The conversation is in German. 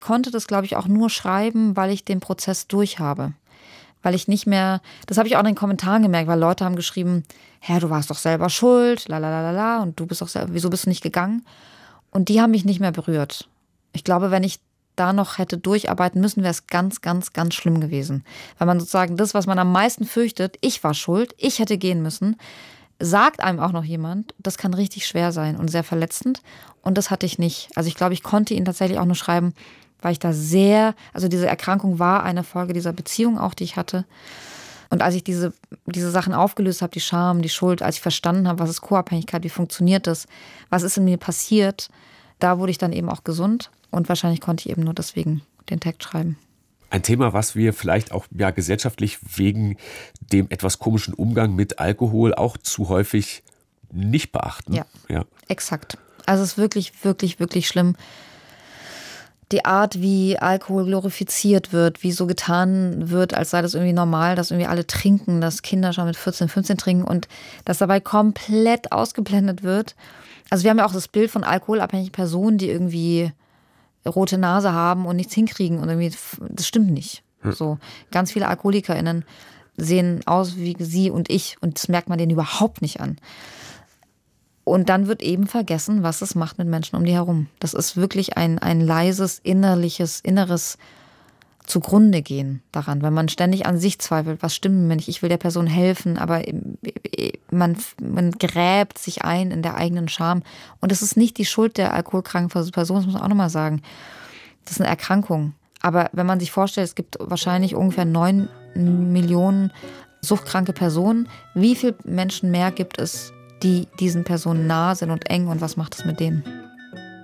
konnte das, glaube ich, auch nur schreiben, weil ich den Prozess durch habe. Weil ich nicht mehr, das habe ich auch in den Kommentaren gemerkt, weil Leute haben geschrieben, du warst doch selber schuld, la, und du bist doch selber, wieso bist du nicht gegangen? Und die haben mich nicht mehr berührt. Ich glaube, wenn ich da noch hätte durcharbeiten müssen, wäre es ganz, ganz, ganz schlimm gewesen. Weil man sozusagen das, was man am meisten fürchtet, ich war schuld, ich hätte gehen müssen, sagt einem auch noch jemand, das kann richtig schwer sein und sehr verletzend. Und das hatte ich nicht. Also ich glaube, ich konnte ihn tatsächlich auch nur schreiben, weil ich da also diese Erkrankung war eine Folge dieser Beziehung auch, die ich hatte. Und als ich diese Sachen aufgelöst habe, die Scham, die Schuld, als ich verstanden habe, was ist Co-Abhängigkeit, wie funktioniert das, was ist in mir passiert, da wurde ich dann eben auch gesund. Und wahrscheinlich konnte ich eben nur deswegen den Text schreiben. Ein Thema, was wir vielleicht auch gesellschaftlich wegen dem etwas komischen Umgang mit Alkohol auch zu häufig nicht beachten. Ja, exakt. Also es ist wirklich, wirklich, wirklich schlimm. Die Art, wie Alkohol glorifiziert wird, wie so getan wird, als sei das irgendwie normal, dass irgendwie alle trinken, dass Kinder schon mit 14, 15 trinken und dass dabei komplett ausgeblendet wird. Also wir haben ja auch das Bild von alkoholabhängigen Personen, die irgendwie rote Nase haben und nichts hinkriegen und irgendwie, das stimmt nicht. So, ganz viele AlkoholikerInnen sehen aus wie sie und ich und das merkt man denen überhaupt nicht an. Und dann wird eben vergessen, was es macht mit Menschen um die herum. Das ist wirklich ein leises, inneres zugrunde gehen daran, wenn man ständig an sich zweifelt, was stimmt mir nicht, ich will der Person helfen, aber man gräbt sich ein in der eigenen Scham. Und das ist nicht die Schuld der alkoholkranken Person, das muss man auch nochmal sagen. Das ist eine Erkrankung. Aber wenn man sich vorstellt, es gibt wahrscheinlich ungefähr 9 Millionen suchtkranke Personen, wie viele Menschen mehr gibt es, die diesen Personen nah sind und eng und was macht es mit denen?